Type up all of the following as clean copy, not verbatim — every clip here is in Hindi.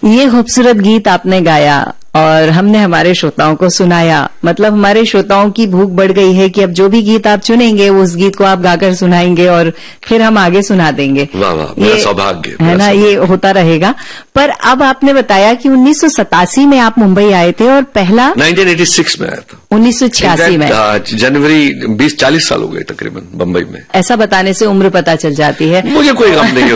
ये खूबसूरत गीत आपने गाया और हमने हमारे श्रोताओं को सुनाया। मतलब हमारे श्रोताओं की भूख बढ़ गई है कि अब जो भी गीत आप चुनेंगे उस गीत को आप गाकर सुनाएंगे और फिर हम आगे सुना देंगे। वाह वाह, मेरा सौभाग्य है ना, ये होता रहेगा। पर अब आपने बताया कि 1987 में आप मुंबई आए थे और पहला 1986 में आया था। 1986 में जनवरी 20-40 साल हो गए तकरीबन बम्बई में। ऐसा बताने से उम्र पता चल जाती है, मुझे कोई गम नहीं है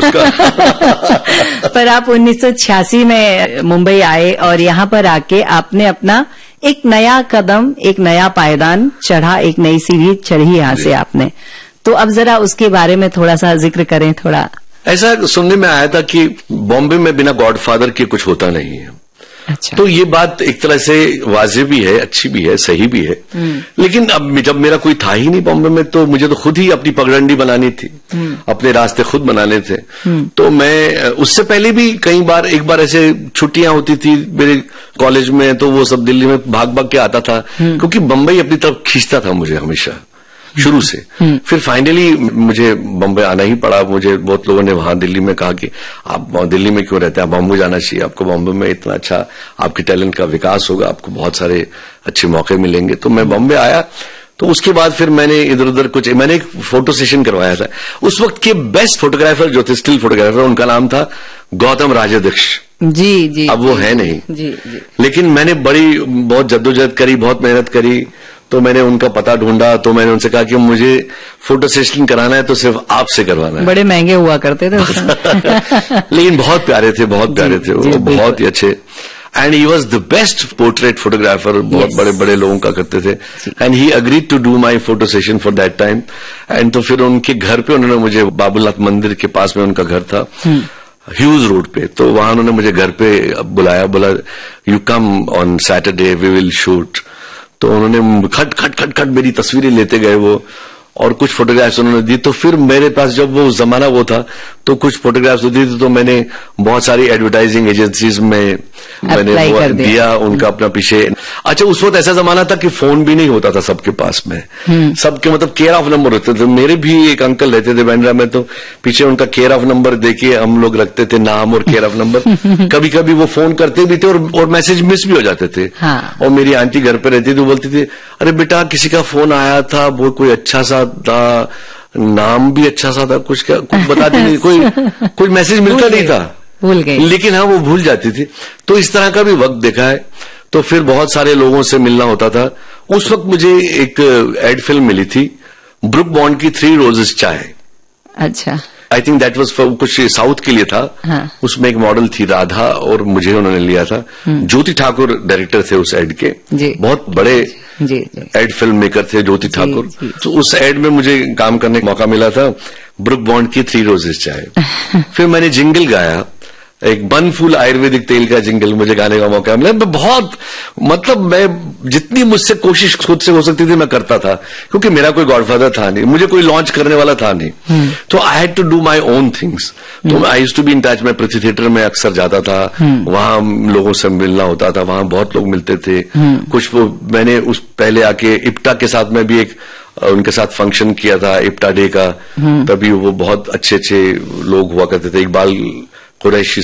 उसका। पर आप 1986 में मुंबई आए और यहाँ पर आके आपने अपना एक नया कदम, एक नया पायदान चढ़ा, एक नई सीढ़ी चढ़ी यहाँ से आपने। तो अब जरा उसके बारे में थोड़ा सा जिक्र करें। थोड़ा ऐसा सुनने में आया था कि बॉम्बे में बिना गॉडफादर के कुछ होता नहीं है। अच्छा। तो ये बात एक तरह से वाजिब भी है, अच्छी भी है, सही भी है। लेकिन अब जब मेरा कोई था ही नहीं बॉम्बे में, तो मुझे तो खुद ही अपनी पगडंडी बनानी थी, अपने रास्ते खुद बनाने थे। तो मैं उससे पहले भी कई बार, एक बार ऐसे छुट्टियां होती थी मेरे कॉलेज में, तो वो सब दिल्ली में भाग भाग के आता था, क्योंकि बम्बई अपनी तरफ खींचता था मुझे हमेशा शुरू से। फिर फाइनली मुझे बम्बई आना ही पड़ा। मुझे बहुत लोगों ने वहां दिल्ली में कहा कि आप दिल्ली में क्यों रहते हैं, आप बॉम्बे जाना चाहिए, आपको बॉम्बे में इतना अच्छा आपके टैलेंट का विकास होगा, आपको बहुत सारे अच्छे मौके मिलेंगे। तो मैं बॉम्बे आया, तो उसके बाद फिर मैंने इधर उधर मैंने एक फोटो सेशन करवाया था। उस वक्त के बेस्ट फोटोग्राफर जो थे, स्टिल फोटोग्राफर, उनका नाम था गौतम राजाध्यक्ष जी। जी, अब वो है नहीं जी। लेकिन मैंने बहुत जद्दोजहद करी, बहुत मेहनत करी, तो मैंने उनका पता ढूंढा। तो मैंने उनसे कहा कि मुझे फोटो सेशन कराना है तो सिर्फ आपसे करवाना है। बड़े महंगे हुआ करते थे लेकिन बहुत प्यारे थे, बहुत प्यारे थे वो, बहुत ही अच्छे। And he was the best portrait photographer, बहुत बड़े बड़े लोगों का करते थे। And he agreed to do my photo session for that time. And तो फिर उनके घर पे उन्होंने मुझे, बाबूनाथ मंदिर के पास में उनका घर था, ह्यूज रोड पे, तो वहां उन्होंने मुझे घर पे बुलाया, बोला you come on Saturday, we will shoot. तो उन्होंने खट खट खट खट मेरी तस्वीरें लेते गए वो, और कुछ फोटोग्राफ्स उन्होंने दी। तो फिर मेरे पास जब वो जमाना वो था, तो कुछ फोटोग्राफ्स दी थी, तो मैंने बहुत सारी एडवर्टाइजिंग एजेंसीज में मैंने वो दिया उनका अपना पीछे। अच्छा, उस वक्त ऐसा जमाना था कि फोन भी नहीं होता था सबके पास में, सबके मतलब केयर ऑफ नंबर होते थे। मेरे भी एक अंकल रहते थे बांद्रा में, तो पीछे उनका केयर ऑफ नंबर देके हम लोग रखते थे नाम और केयर ऑफ नंबर। कभी कभी वो फोन करते भी थे और मैसेज मिस भी हो जाते थे। और मेरी आंटी घर पे रहती थी, तो बोलती थी अरे बेटा किसी का फोन आया था, वो कोई अच्छा सा था, नाम भी अच्छा सा था, कुछ बताती नहीं, कोई मैसेज मिलता नहीं था, भूल गई। लेकिन हाँ वो भूल जाती थी। तो इस तरह का भी वक्त देखा है। तो फिर बहुत सारे लोगों से मिलना होता था। उस वक्त मुझे एक एड फिल्म मिली थी, ब्रुक बॉन्ड की 3 रोजेस चाय। अच्छा। I think that was for कुछ साउथ के लिए था। हाँ। उसमें एक मॉडल थी राधा, और मुझे उन्होंने लिया था। ज्योति ठाकुर डायरेक्टर थे उस एड के, बहुत बड़े एड फिल्म मेकर थे ज्योति ठाकुर। तो उस एड में मुझे काम करने का मौका मिला था, ब्रुक बॉन्ड की 3 रोजेस चाय। फिर मैंने जिंगल गाया, एक बन फूल आयुर्वेदिक तेल का जिंगल मुझे गाने का मौका मिला। मैं जितनी मुझसे कोशिश खुद से हो सकती थी मैं करता था, क्योंकि मेरा कोई गॉडफादर था नहीं, मुझे कोई लॉन्च करने वाला था नहीं। तो I had to do my own things. तो I used to be in touch. मैं पृथ्वी थिएटर में अक्सर जाता था, वहां लोगों से मिलना होता था, वहां बहुत लोग मिलते थे। कुछ वो मैंने उस पहले आके इप्टा के साथ में भी एक उनके साथ फंक्शन किया था, इप्टा डे का। तभी वो बहुत अच्छे अच्छे लोग हुआ करते थे, इकबाल कुरैशी